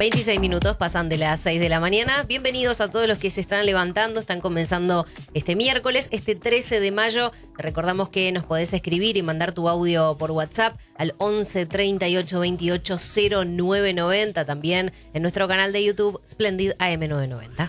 26 minutos pasan de las 6 de la mañana. Bienvenidos a todos los que se están levantando, están comenzando este miércoles, este 13 de mayo. Te recordamos que nos podés escribir y mandar tu audio por WhatsApp al 11 38 28 0990. También en nuestro canal de YouTube, Splendid AM990.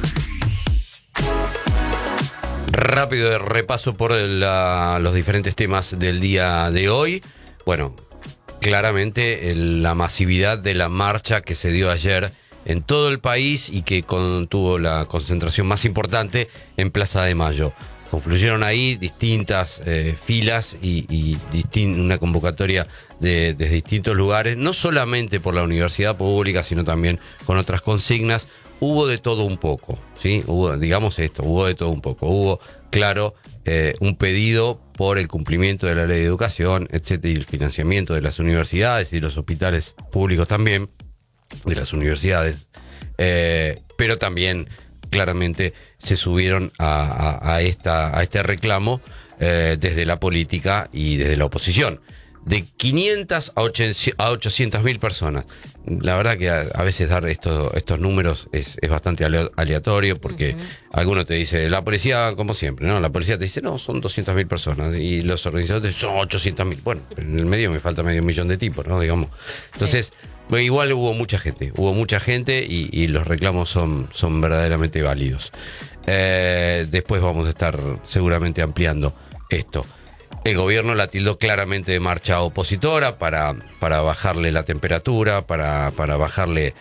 Rápido de repaso por los diferentes temas del día de hoy. Bueno, claramente la masividad de la marcha que se dio ayer en todo el país y que tuvo la concentración más importante en Plaza de Mayo. Confluyeron ahí distintas filas y una convocatoria desde distintos lugares, no solamente por la universidad pública, sino también con otras consignas. Hubo de todo un poco, ¿sí? Hubo de todo un poco. Hubo, claro, un pedido por el cumplimiento de la ley de educación, etcétera, y el financiamiento de las universidades y los hospitales públicos también, de las universidades, pero también claramente se subieron a este reclamo desde la política y desde la oposición. De 500 a 800.000 personas. La verdad que a veces dar estos números es bastante aleatorio porque alguno te dice, la policía, como siempre, ¿no? La policía te dice, no, son 200.000 personas y los organizadores son 800.000. Bueno, pero en el medio me falta medio millón de tipos, ¿no? Digamos. Entonces, bueno, igual hubo mucha gente y los reclamos son verdaderamente válidos. Después vamos a estar seguramente ampliando esto. El gobierno la tildó claramente de marcha opositora para bajarle la temperatura, para bajarle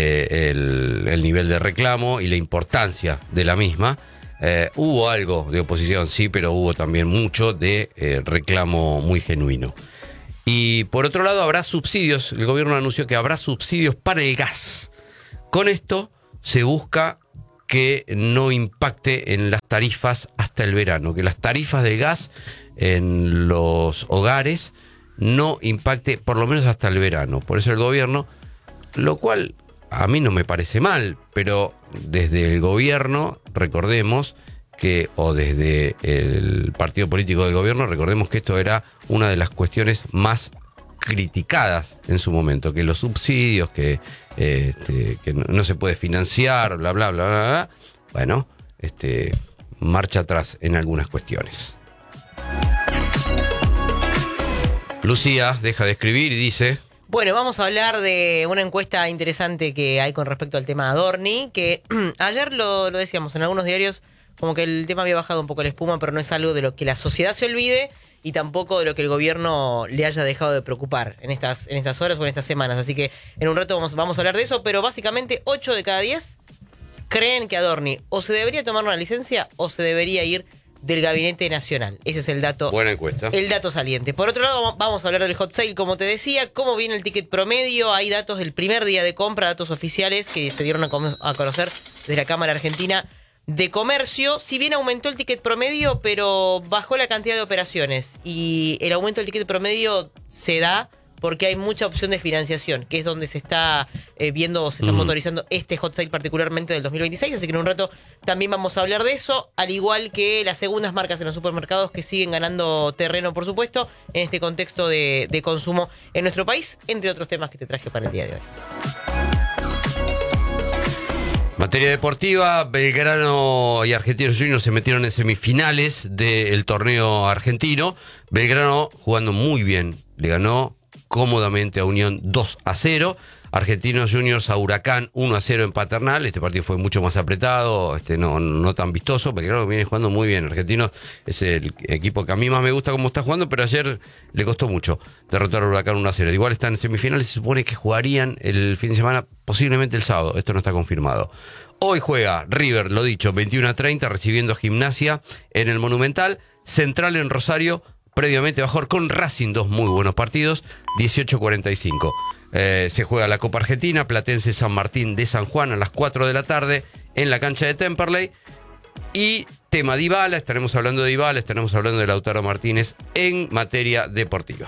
el nivel de reclamo y la importancia de la misma. Hubo algo de oposición, sí, pero hubo también mucho de reclamo muy genuino. Y por otro lado habrá subsidios. El gobierno anunció que habrá subsidios para el gas. Con esto se busca que no impacte en las tarifas hasta el verano, que las tarifas de gas en los hogares no impacte por lo menos hasta el verano. Por eso el gobierno, lo cual a mí no me parece mal, pero desde el gobierno recordemos que, o desde el partido político del gobierno, recordemos que esto era una de las cuestiones más criticadas en su momento, que los subsidios, que no se puede financiar, bla, bla, bla, bla, bla. Bueno, marcha atrás en algunas cuestiones. Lucía deja de escribir y dice... Bueno, vamos a hablar de una encuesta interesante que hay con respecto al tema Adorni, que ayer lo decíamos en algunos diarios, como que el tema había bajado un poco la espuma, pero no es algo de lo que la sociedad se olvide y tampoco de lo que el gobierno le haya dejado de preocupar en estas horas o en estas semanas. Así que en un rato vamos a hablar de eso, pero básicamente 8 de cada 10 creen que Adorni o se debería tomar una licencia o se debería ir del Gabinete Nacional. Ese es el dato. Buena encuesta. El dato saliente. Por otro lado, vamos a hablar del hot sale, como te decía, cómo viene el ticket promedio. Hay datos del primer día de compra, datos oficiales que se dieron a conocer desde la Cámara Argentina de Comercio. Si bien aumentó el ticket promedio, pero bajó la cantidad de operaciones. Y el aumento del ticket promedio se da porque hay mucha opción de financiación, que es donde se está viendo o se está motorizando este hot sale particularmente del 2026, así que en un rato también vamos a hablar de eso, al igual que las segundas marcas en los supermercados que siguen ganando terreno, por supuesto, en este contexto de consumo en nuestro país, entre otros temas que te traje para el día de hoy. Materia deportiva, Belgrano y Argentinos Juniors se metieron en semifinales del torneo argentino. Belgrano jugando muy bien, le ganó cómodamente a Unión 2-0. Argentinos Juniors a Huracán 1-0 en Paternal. Este partido fue mucho más apretado, no tan vistoso. Belgrano viene jugando muy bien. Argentinos es el equipo que a mí más me gusta cómo está jugando, pero ayer le costó mucho derrotar a Huracán 1-0. Igual están en semifinales, se supone que jugarían el fin de semana, posiblemente el sábado. Esto no está confirmado. Hoy juega River, lo dicho, 21:30, recibiendo a Gimnasia en el Monumental. Central en Rosario, previamente va a jugar con Racing, dos muy buenos partidos, 18:45. Se juega la Copa Argentina, Platense San Martín de San Juan a las 4 de la tarde en la cancha de Temperley. Y tema Dybala, estaremos hablando de Dybala, estaremos hablando de Lautaro Martínez en materia deportiva.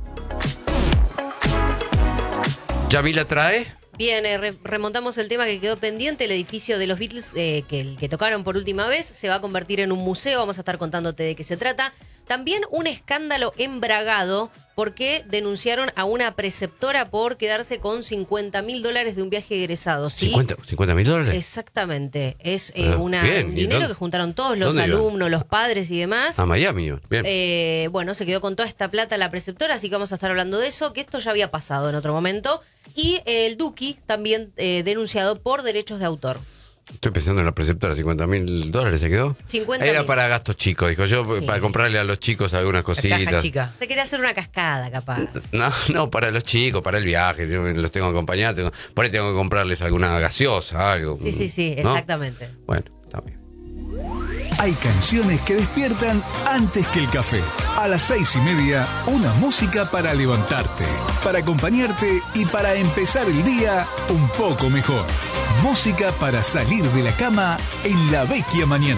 Yamila trae... Bien, remontamos el tema que quedó pendiente. El edificio de los Beatles, que tocaron por última vez, se va a convertir en un museo. Vamos a estar contándote de qué se trata. También un escándalo en Bragado porque denunciaron a una preceptora por quedarse con $50.000 de un viaje egresado. ¿Sí? ¿$50.000? Exactamente. Es Ah, un bien. dinero que juntaron todos los ¿Dónde iban? alumnos, los padres y demás. A Miami, bien. Bueno, se quedó con toda esta plata la preceptora, así que vamos a estar hablando de eso, que esto ya había pasado en otro momento. Y el Duki también denunciado por derechos de autor. Estoy pensando en la preceptora, $50.000 se quedó. 50.000. Era para gastos chicos, dijo yo, Sí. para comprarle a los chicos algunas Caja cositas. chica. Se quería hacer una cascada, capaz. No, para los chicos, para el viaje, yo los tengo que acompañar, por ahí tengo que comprarles alguna gaseosa, algo. Sí, ¿no? exactamente. Bueno, está bien. Hay canciones que despiertan antes que el café. A las 6:30, una música para levantarte, para acompañarte y para empezar el día un poco mejor. Música para salir de la cama en la vecchia mañana.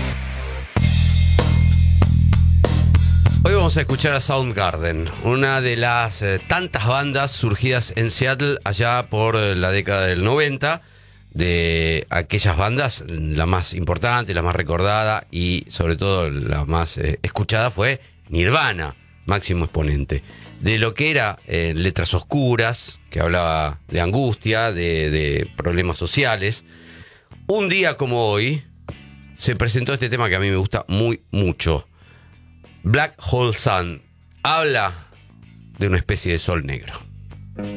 Hoy vamos a escuchar a Soundgarden, una de las tantas bandas surgidas en Seattle allá por la década del 90. De aquellas bandas, la más importante, la más recordada y sobre todo la más escuchada fue Nirvana, máximo exponente. De lo que era letras oscuras, que hablaba de angustia, de problemas sociales. Un día como hoy se presentó este tema que a mí me gusta muy mucho. Black Hole Sun habla de una especie de sol negro.